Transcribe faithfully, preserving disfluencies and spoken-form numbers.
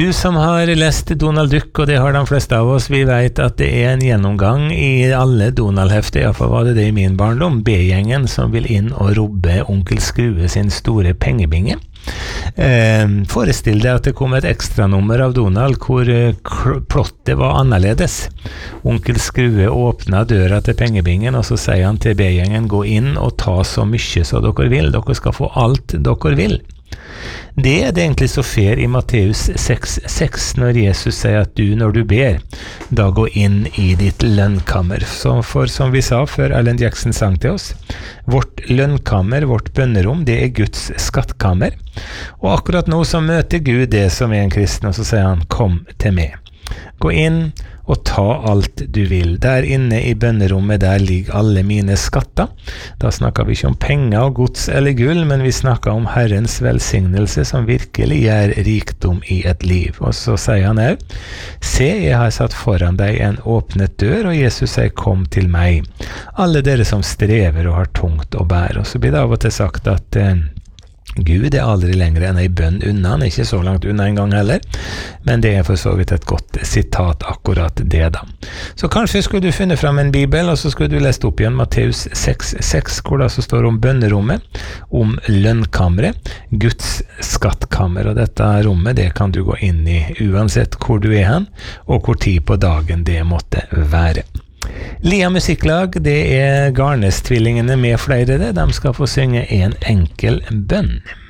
Du som har lest Donald Duck, og det har de fleste av oss, vi vet at det er en gjennomgang i alle Donald-hefter, i hvert fall var det det i min barndom, B-gjengen som vil inn og robbe onkel Skrue sin store pengebinge. Eh, forestill deg at det kom et ekstranummer av Donald hvor eh, plottet var annerledes. Onkel Skrue åpna døra til pengebingen, og så sier han til B-gjengen, gå inn og ta så mye så dere vil, dere skal få alt dere vil. Det er det egentlig så fair i Matteus seks seks når Jesus sier at du når du ber, da gå inn i ditt lønnkammer. Så for som vi sa før Alan Jackson sang til oss, vårt lønnkammer, vårt bønnerom, det er Guds skattkammer. Og akkurat nå så møter Gud det som er en kristen, og så sier han, kom til meg. Gå inn og ta alt du vil. Der inne i bønnerommet, der ligger alle mine skatter. Da snakker vi ikke om penger og gods eller gull, men vi snakker om Herrens velsignelse som virkelig er rikdom i et liv. Og så sier han her, se, jeg har satt foran deg en åpnet dør, og Jesus sier, kom til meg. Alle dere som strever og har tungt å bære. Og så blir det av og til sagt at eh, Gud er aldri lenger enn ei bønn unna, han er ikke så langt unna en gang heller, men det er for så vidt et godt sitat akkurat det da. Så kanskje skulle du funnet fram en bibel, og så skulle du lest opp igjen Matteus seks seks, hvor det så står om bønnerommet, om lønnkammeret, Guds skattkammer, og dette rommet det kan du gå inn i uansett hvor du er hen, og hvor tid på dagen det måtte være. Lia Musikklag, det er Garnes-tvillingene med flere det, de skal få synge en enkel bønn.